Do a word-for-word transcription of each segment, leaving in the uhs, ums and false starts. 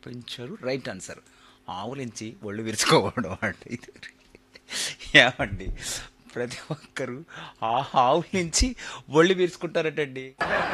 పంపించారు right answer. ఆవులించి ఒళ్ళు విరుచుకోవడం అంటే ఇది ఏమండి, ప్రతి ఒక్కరు ఆ ఆవుల నుంచి ఒళ్ళు విరుచుకుంటారటండి.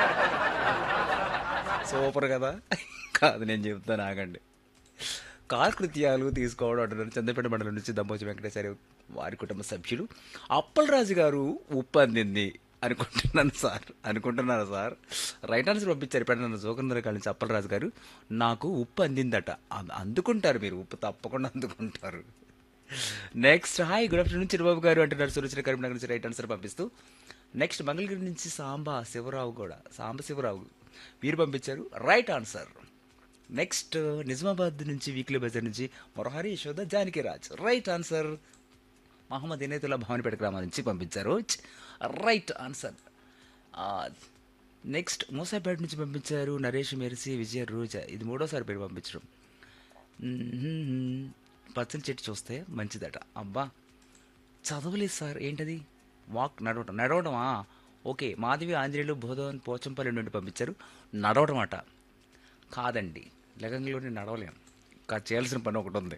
సూపర్ కదా. కాదు, నేను చెప్తాను ఆగండి. కాలకృత్యాలు తీసుకోవడం అంటున్నారు చంద్రపేట మండలం నుంచి దమ్మోజి వెంకటేశ్వర వారి కుటుంబ సభ్యులు. అప్పలరాజు గారు ఉప్పు అందింది అనుకుంటున్నాను సార్, అనుకుంటున్నాను సార్. రైట్ ఆన్సర్ పంపించారు. ఇప్పుడు నన్ను జోకరందర కాడి నుంచి అప్పలరాజు గారు నాకు ఉప్పు అందిందట. అ- అందుకుంటారు మీరు, ఉప్పు తప్పకుండా అందుకుంటారు. Next hi good afternoon Chirubabu గారు అంటున్నారు సురచన కరీంనగర్ నుంచి రైట్ ఆన్సర్ పంపిస్తూ. నెక్స్ట్ మంగళగిరి నుంచి సాంబా శివరావు కూడా, సాంబ శివరావు వీరు పంపించారు రైట్ ఆన్సర్. నెక్స్ట్ నిజామాబాద్ నుంచి వీక్లీ బజార్ నుంచి మొరహరి యశోద జానకి రాజ్ రైట్ ఆన్సర్. మహమ్మద్ ఇనేతుల్లా భవానిపేట గ్రామం నుంచి పంపించారు రైట్ ఆన్సర్. నెక్స్ట్ మూసాపేట నుంచి పంపించారు నరేష్ మెర్సీ విజయ రోజా, ఇది మూడోసారి పేరు పంపించడం. మ్మ్. పచ్చని చెట్టు చూస్తే మంచిదట. అబ్బా చదవలేదు సార్, ఏంటది? వాక్ నడవటం, నడవడమా? ఓకే, మాధవి ఆంజనేయులు బోధవన్ పోచంపల్లి నుండి పంపించారు నడవడం అట. కాదండి, లగంలోనే నడవలేం, ఇంకా చేయాల్సిన పని ఒకటి ఉంది.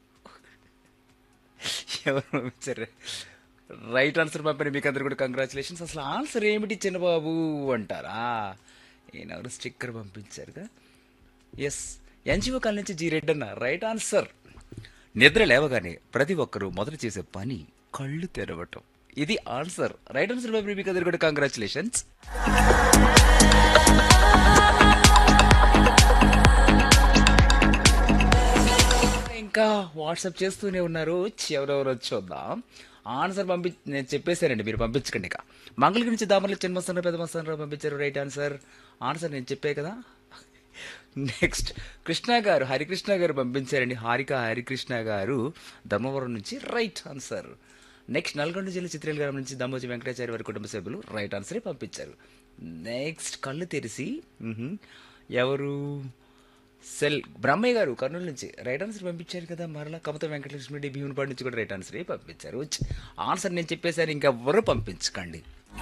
ఎవరు పంపించారు రైట్ ఆన్సర్ పంపిన మీకు అందరు కూడా కంగ్రాచులేషన్స్. అసలు ఆన్సర్ ఏమిటి చిన్నబాబు అంటారా? ఈయనెవరు స్టిక్కర్ పంపించారుగా. ఎస్, ఎన్జిఓ కాల్ నుంచి జీ రెడ్డి అన్న రైట్ ఆన్సర్. నిద్ర లేవగానే ప్రతి ఒక్కరూ మొదట చేసే పని కళ్ళు తెరవటం, ఇది ఆన్సర్. రైట్ ఆన్సర్ పంపిన మీకు అందరు కూడా కంగ్రాచులేషన్స్. ఇంకా వాట్సాప్ చేస్తూనే ఉన్నారు, ఎవరెవరు చూద్దాం. ఆన్సర్ పంపి నేను చెప్పేశానండి, మీరు పంపించకండి. ఇక మంగళగిరి నుంచి దామర్ల చిన్నమస్తానరావు పెద్ద మస్తానరావు పంపించారు రైట్ ఆన్సర్. ఆన్సర్ నేను చెప్పే కదా. నెక్స్ట్ కృష్ణ గారు, హరికృష్ణ గారు పంపించారండి. హారిక హరికృష్ణ గారు ధర్మవరం నుంచి రైట్ ఆన్సర్. నెక్స్ట్ నల్గొండ జిల్లా చిత్రేల గ్రామం నుంచి దమ్మోజి వెంకటాచార్య వారి కుటుంబ సభ్యులు రైట్ ఆన్సరే పంపించారు. నెక్స్ట్ కళ్ళు తెరిసి మ్హూ, ఎవరు సెల్ బ్రహ్మయ్య గారు కర్నూలు నుంచి రైట్ ఆన్సర్ పంపించారు కదా. మరలా కమత వెంకటలక్ష్మి రెడ్డి భీమునిపాడు నుంచి కూడా రైట్ ఆన్సరే పంపించారు. ఆన్సర్ నేను చెప్పేశాను, ఇంకెవ్వరూ పంపించకండి.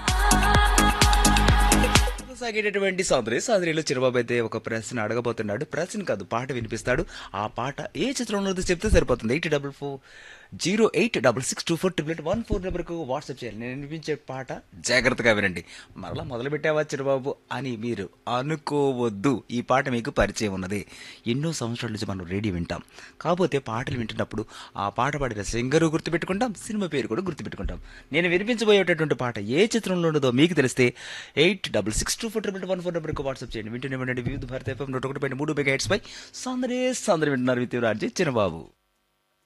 సాగేటటువంటి సాదరి సాదరిలో చిరబాబు అయితే ఒక ప్రశ్న అడగబోతున్నాడు. ప్రశ్న కాదు, పాట వినిపిస్తాడు. ఆ పాట ఏ చిత్రంలో చెప్తే సరిపోతుంది. Eight double four zero eight double six two four triple eight one four నెంబర్కు వాట్సాప్ చేయాలి. నేను వినిపించే పాట జాగ్రత్తగా వినండి. మరలా మొదలు పెట్టావా చిరబాబు అని మీరు అనుకోవద్దు. ఈ పాట మీకు పరిచయం ఉన్నది, ఎన్నో సంవత్సరాల నుంచి మనం రేడియో వింటాం. కాకపోతే పాటలు వింటున్నప్పుడు ఆ పాట పాడిన సింగరు గుర్తుపెట్టుకుంటాం, సినిమా పేరు కూడా గుర్తుపెట్టుకుంటాం. నేను వినిపించబోయేటటువంటి పాట ఏ చిత్రంలో ఉన్నదో మీకు తెలిస్తే eight double six two four triple one four నెంబర్కు వాట్సాప్ చేయండి. వింటూనే వినండి వివిధ భారత ఎఫ్ఎం నూట ఒకటి పాయింట్ మూడు మెగా హెడ్స్ పై సందరే సందరి వింటున్నారు విత్ రాజే చిన్నబాబు.